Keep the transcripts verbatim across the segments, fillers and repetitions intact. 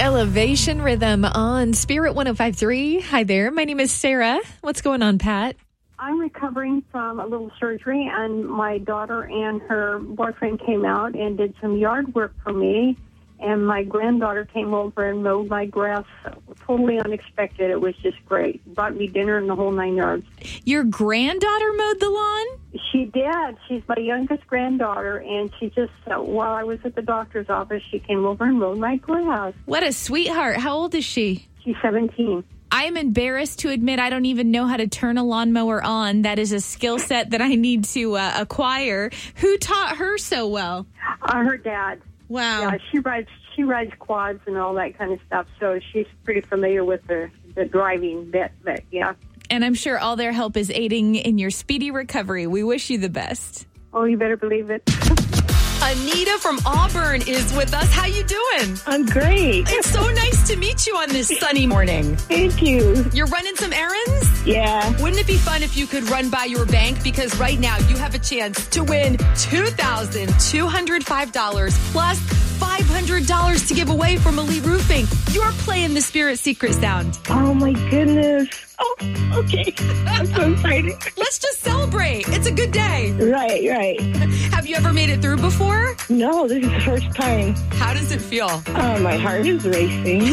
Elevation Rhythm on Spirit one oh five point three. Hi there. My name is Sarah. What's going on, Pat? I'm recovering from a little surgery, and my daughter and her boyfriend came out and did some yard work for me, and my granddaughter came over and mowed my grass. Totally unexpected. It was just great. Brought me dinner and the whole nine yards. Your granddaughter mowed the lawn? She did. She's my youngest granddaughter, and she just, uh, while I was at the doctor's office, she came over and mowed my grass. What a sweetheart. How old is she? She's seventeen. I am embarrassed to admit I don't even know how to turn a lawnmower on. That is a skill set that I need to uh, acquire. Who taught her so well? Uh, her dad. Wow. Yeah, she rides she rides quads and all that kind of stuff, so she's pretty familiar with the, the driving bit, but yeah. And I'm sure all their help is aiding in your speedy recovery. We wish you the best. Oh, you better believe it. Anita from Auburn is with us. How you doing? I'm great. It's so nice to meet you on this sunny morning. Thank you. You're running some errands? Yeah. Wouldn't it be fun if you could run by your bank? Because right now you have a chance to win two thousand two hundred five dollars plus five hundred dollars to give away from Elite Roofing. You're playing the Spirit Secret Sound. Oh, my goodness. Oh, okay. I'm so excited. Let's just celebrate. It's a good day. Right, right. Have you ever made it through before? No, this is the first time. How does it feel? Oh, my heart is racing.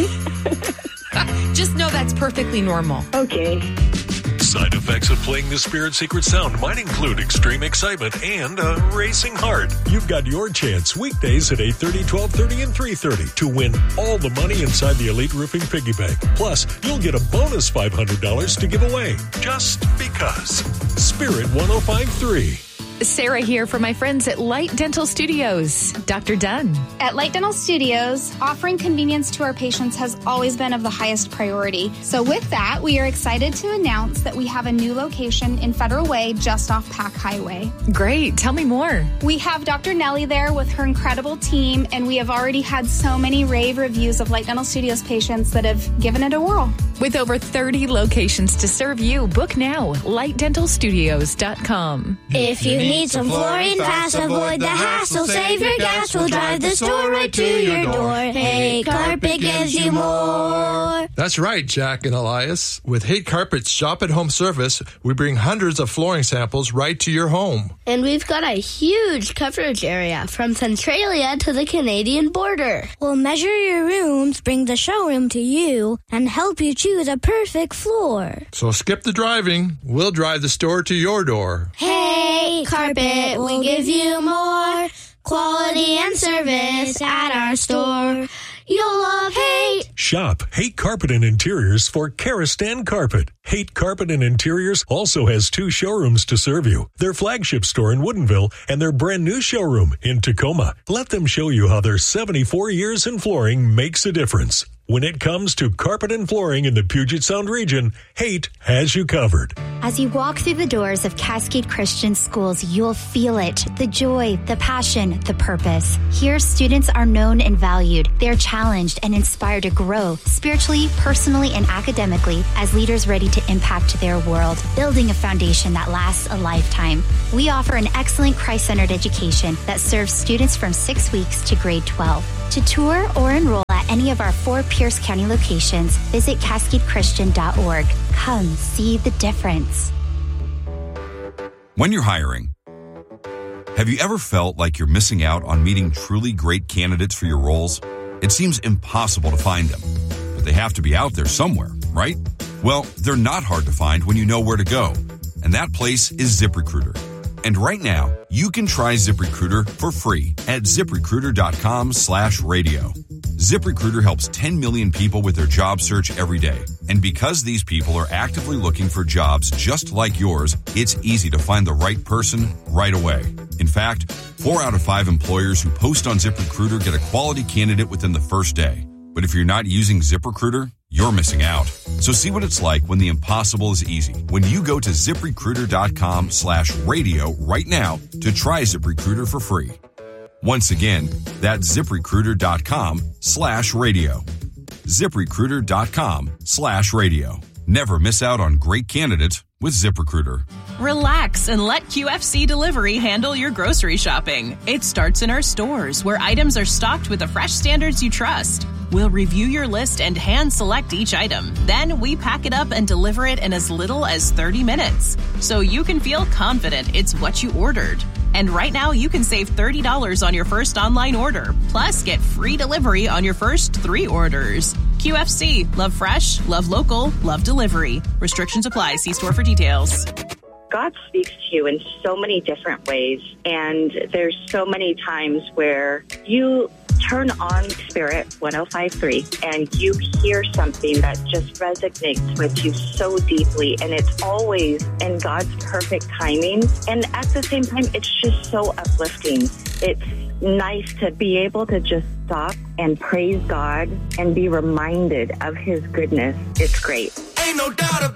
Just know that's perfectly normal. Okay. Side effects of playing the Spirit Secret Sound might include extreme excitement and a racing heart. You've got your chance weekdays at eight thirty, twelve thirty, and three thirty to win all the money inside the Elite Roofing Piggy Bank. Plus, you'll get a bonus five hundred dollars to give away. Just because. Spirit one oh five point three. Sarah here for my friends at Light Dental Studios. Doctor Dunn. At Light Dental Studios, offering convenience to our patients has always been of the highest priority. So with that, we are excited to announce that we have a new location in Federal Way, just off Pack Highway. Great. Tell me more. We have Doctor Nellie there with her incredible team, and we have already had so many rave reviews of Light Dental Studios patients that have given it a whirl. With over thirty locations to serve you, book now. light dental studios dot com. If you need some flooring fast, avoid the hassle, save your gas, we'll drive the store right to your door. Hate Carpet gives you more. That's right, Jack and Elias. With Hate Carpet's Shop at Home service, we bring hundreds of flooring samples right to your home. And we've got a huge coverage area from Centralia to the Canadian border. We'll measure your rooms, bring the showroom to you, and help you choose a perfect floor. So skip the driving. We'll drive the store to your door. Hey, Carpet will give you more quality and service at our store. You'll love Hate. Shop Hate Carpet and Interiors for Karastan Carpet. Hate Carpet and Interiors also has two showrooms to serve you. Their flagship store in Woodinville and their brand new showroom in Tacoma. Let them show you how their seventy-four years in flooring makes a difference. When it comes to carpet and flooring in the Puget Sound region, Hate has you covered. As you walk through the doors of Cascade Christian Schools, you'll feel it. The joy, the passion, the purpose. Here, students are known and valued. They're challenged and inspired to grow spiritually, personally, and academically as leaders ready to impact their world, building a foundation that lasts a lifetime. We offer an excellent Christ-centered education that serves students from six weeks to grade twelve. To tour or enroll at any of our four Pierce County locations, visit cascade christian dot org. Come see the difference. When you're hiring, have you ever felt like you're missing out on meeting truly great candidates for your roles? It seems impossible to find them, but they have to be out there somewhere, right? Well, they're not hard to find when you know where to go, and that place is ZipRecruiter. And right now, you can try ZipRecruiter for free at ZipRecruiter.com slash radio. ZipRecruiter helps ten million people with their job search every day. And because these people are actively looking for jobs just like yours, it's easy to find the right person right away. In fact, four out of five employers who post on ZipRecruiter get a quality candidate within the first day. But if you're not using ZipRecruiter, you're missing out. So see what it's like when the impossible is easy. When you go to ZipRecruiter.com slash radio right now to try ZipRecruiter for free. Once again, that's ZipRecruiter.com slash radio. ZipRecruiter.com slash radio. Never miss out on great candidates with ZipRecruiter. Relax and let Q F C Delivery handle your grocery shopping. It starts in our stores, where items are stocked with the fresh standards you trust. We'll review your list and hand select each item. Then we pack it up and deliver it in as little as thirty minutes, so you can feel confident it's what you ordered. And right now, you can save thirty dollars on your first online order. Plus, get free delivery on your first three orders. Q F C. Love fresh, love local, love delivery. Restrictions apply. See store for details. God speaks to you in so many different ways, and there's so many times where you turn on Spirit one oh five point three and you hear something that just resonates with you so deeply, and it's always in God's perfect timing. And at the same time, it's just so uplifting. It's nice to be able to just stop and praise God and be reminded of His goodness. It's great. Ain't no doubt about